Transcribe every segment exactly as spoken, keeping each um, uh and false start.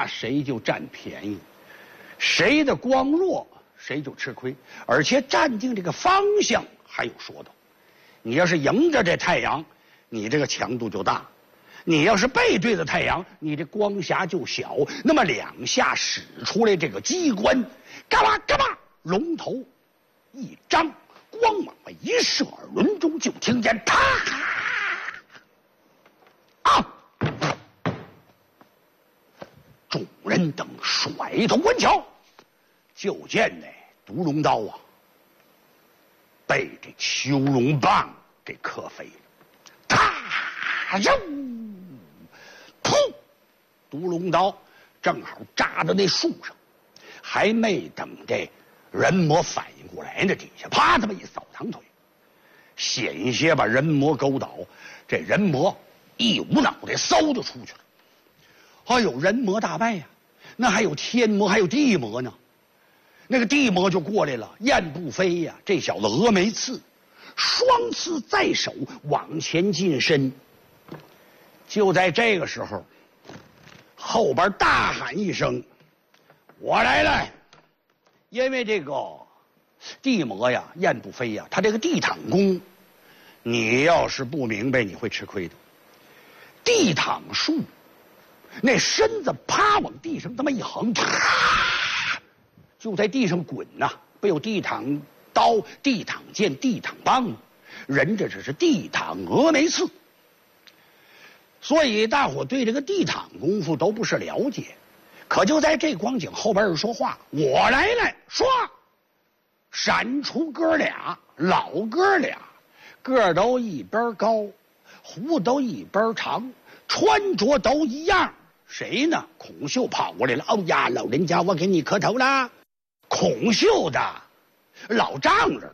谁就占便宜，谁的光弱谁就吃亏，而且占定这个方向还有说道。你要是迎着这太阳，你这个强度就大；你要是背对着太阳，你这光霞就小。那么两下使出来这个机关，嘎巴嘎巴，龙头一张，光往外一射，轮中就听见啪啊！众人等甩头观瞧，就见那独龙刀啊，被这秋龙棒给磕飞了。啪！肉！噗！独龙刀正好扎到那树上，还没等这人魔反应过来呢，底下啪这么一扫堂腿，险些把人魔勾倒。这人魔一捂脑袋，嗖就出去了。哎呦，人魔大败呀！那还有天魔，还有地魔呢。那个地魔就过来了，雁不飞呀，这小子峨眉刺，双刺在手，往前近身。就在这个时候，后边大喊一声：“我来了！”因为这个地魔呀，雁不飞呀，他这个地躺功，你要是不明白，你会吃亏的。地躺术，那身子啪往地上这么一横，啪，就在地上滚呐、啊！不有地躺刀、地躺剑、地躺棒吗？人这只是地躺峨眉刺。所以大伙对这个地躺功夫都不是了解，可就在这光景后边人说话，我来了，唰，闪出哥俩，老哥俩，个都一边高，胡都一边长，穿着都一样。谁呢？孔秀跑过来了，哦呀，老人家，我给你磕头啦！孔秀的老丈人，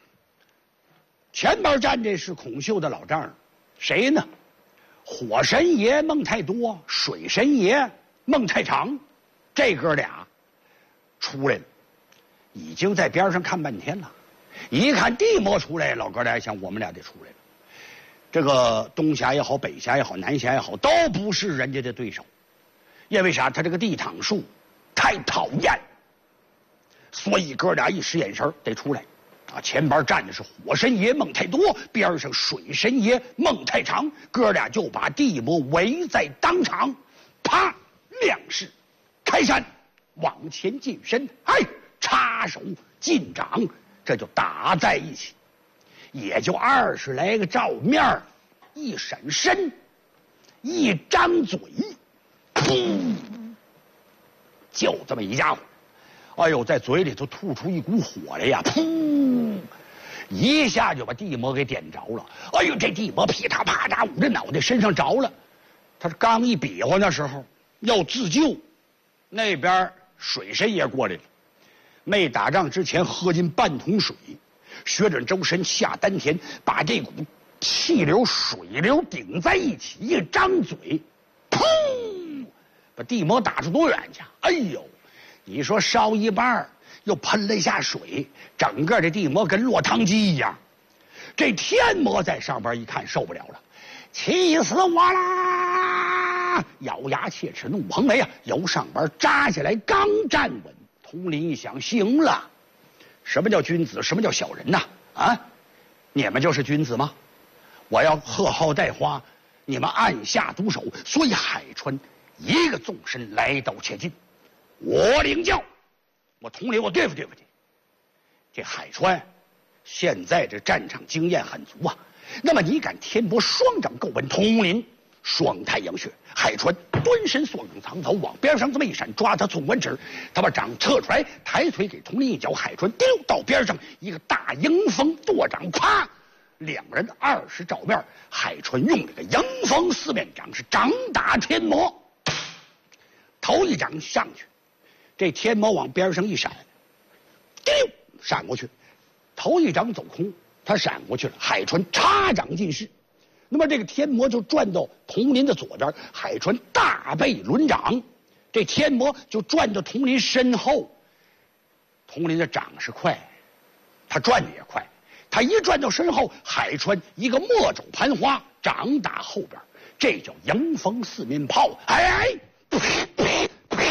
前边站着是孔秀的老丈人，谁呢？火神爷孟太多，水神爷孟太长，这哥俩出来了，已经在边上看半天了。一看地魔出来，老哥俩想我们俩得出来了。这个东峡也好，北峡也好，南峡也好，都不是人家的对手。因为啥？他这个地躺术太讨厌，所以哥俩一使眼神得出来。啊，前边站的是火神爷孟太多，边上水神爷孟太长，哥俩就把地魔围在当场，啪，亮势，开山，往前近身，哎，插手进掌，这就打在一起，也就二十来个照面，一闪身，一张嘴，噗，就这么一家伙。哎呦，在嘴里头吐出一股火来呀！噗，一下就把地魔给点着了。哎呦，这地魔噼嗒啪嗒捂着脑袋，身上着了。他刚一比划那时候要自救，那边水神爷过来了。没打仗之前喝进半桶水，血转周身下丹田，把这股气流水流顶在一起，一张嘴，噗，把地魔打出多远去？哎呦！你说烧一半又喷了一下水，整个这地魔跟落汤鸡一样。这天魔在上边一看受不了了，气死我啦！咬牙切齿，怒横眉啊，由上边扎下来，刚站稳，统领一想，行了，什么叫君子？什么叫小人呐？啊，你们就是君子吗？我要贺号带花，你们按下毒手。所以海川一个纵身来到切近。我领教，我统领，我对付对付你。这海川现在这战场经验很足啊。那么你敢天魔双掌够稳，统领双太阳穴。海川蹲身缩梗藏头，往边上这么一闪，抓他纵弯指，他把掌撤出来，抬腿给统领一脚。海川丢到边上，一个大迎风跺掌，啪，两人二十照面。海川用这个迎风四面掌是掌打天魔，头一掌上去。这天魔往边上一闪，丢闪过去，头一掌走空，他闪过去了。海川插掌进势，那么这个天魔就转到统领的左边，海川大背抡掌，这天魔就转到统领身后。统领的掌是快，他转的也快，他一转到身后，海川一个墨肘盘花，掌打后边，这叫迎风四面炮。哎哎！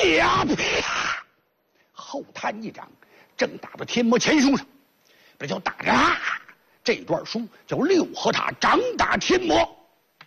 呀！啪！后探一掌，正打到天魔前胸上，这叫打着啊！这段书叫六合塔掌打天魔，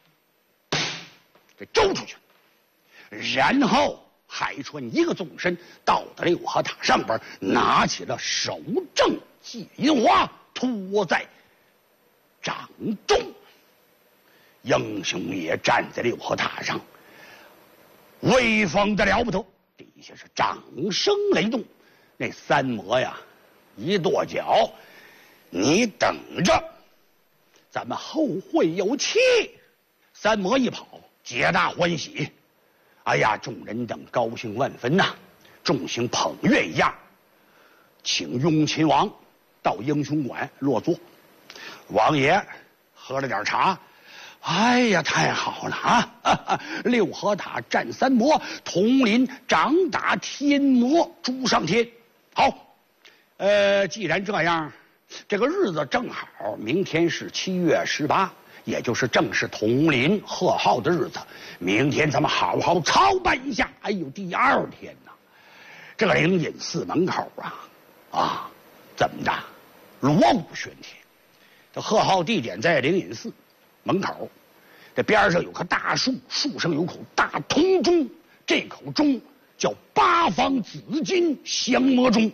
给周出去了。然后海川一个纵身到了六合塔上边，拿起了手正借银花，托在掌中。英雄也站在六合塔上，威风的了不得，底下是掌声雷动。那三魔呀，一跺脚，你等着，咱们后会有期。三魔一跑，皆大欢喜。哎呀，众人等高兴万分呐、啊！众星捧月一样，请雍亲王到英雄馆落座。王爷喝了点茶，哎呀，太好了啊！哈哈，六合塔战三魔，统领掌打天魔，诛上天。好，呃，既然这样，这个日子正好，明天是七月十八，也就是正是统领贺号的日子。明天咱们好好操办一下。哎呦，第二天呐，这个灵隐寺门口啊，啊，怎么着，锣鼓喧天。这贺号地点在灵隐寺门口，这边上有棵大树，树上有口大铜钟，这口钟叫八方紫金降魔钟。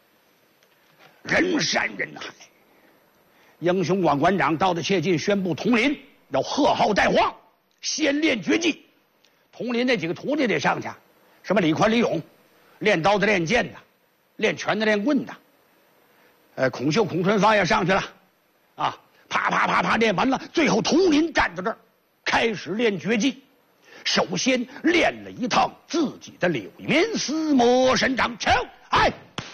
人山人海，英雄馆馆长到的切近，宣布统领要贺号带皇，先练绝技。统领那几个徒弟得上去，什么李宽、李勇，练刀子、练剑的，练拳的、练棍的。呃，孔秀、孔春芳也上去了，啊，啪啪啪啪练完了，最后统领站在这儿，开始练绝技。首先练了一趟自己的柳面丝魔神掌，瞧，哎，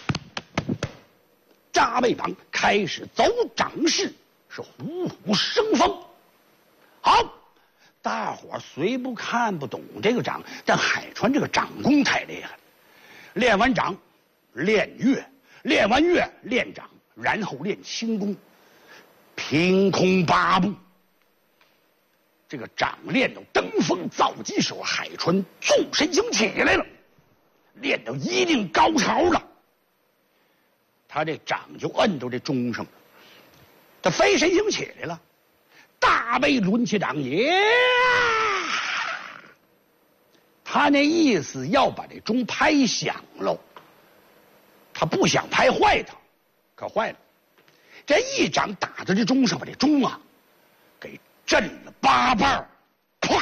扎背掌开始走掌式，是虎虎生风。好，大伙儿虽不看不懂这个掌，但海川这个掌功太厉害了。练完掌，练月，练完月练掌，然后练轻功，凭空八步。这个掌练到登峰造极时候，海川纵身行起来了，练到一定高潮了。他这掌就摁到这钟上了，他飞身行起来了，大背抡起掌也，他那意思要把这钟拍响喽，他不想拍坏它，可坏了，这一掌打在这钟上，把这钟啊给震了八瓣，啪，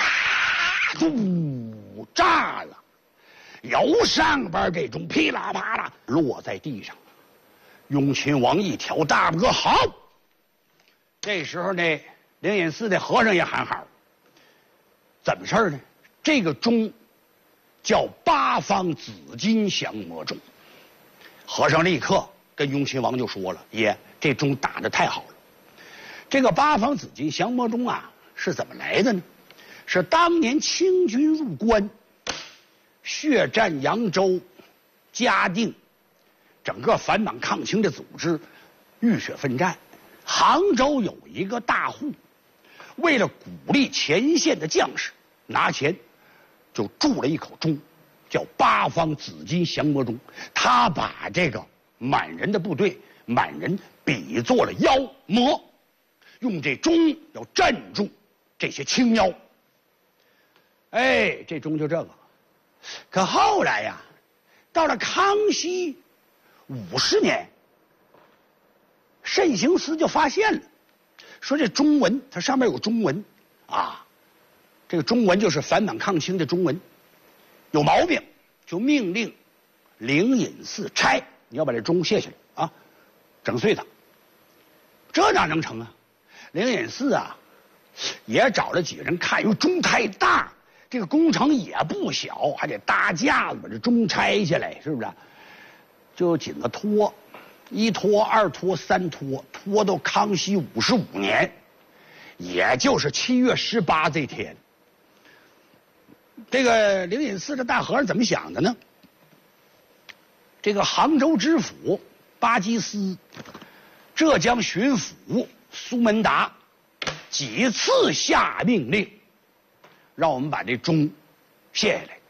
嘟，炸了，由上边这钟噼啦啪啦落在地上。雍亲王一挑大脖，好！这时候呢，灵隐寺的和尚也喊好。怎么事呢？这个钟叫八方紫金降魔钟。和尚立刻跟雍亲王就说了：“爷，这钟打得太好了。这个八方紫金降魔钟啊，是怎么来的呢？是当年清军入关，血战扬州、嘉定。”整个反满抗清的组织浴血奋战，杭州有一个大户，为了鼓励前线的将士，拿钱就铸了一口钟，叫八方紫金降魔钟。他把这个满人的部队，满人比作了妖魔，用这钟要镇住这些青妖。哎，这钟就这个。可后来呀，到了康熙五十年，慎刑司就发现了，说这中文它上面有中文啊，这个中文就是反满抗清的中文，有毛病，就命令灵隐寺拆，你要把这钟卸下来啊，整碎它。这哪能成啊？灵隐寺啊，也找了几个人看，因为钟太大，这个工程也不小，还得搭架子把这钟拆下来，是不是？就紧着拖，一拖二拖三拖，拖到康熙五十五年，也就是七月十八这天。这个灵隐寺的大和尚怎么想的呢？这个杭州知府巴基斯、浙江巡抚苏门答几次下命令，让我们把这钟卸下来。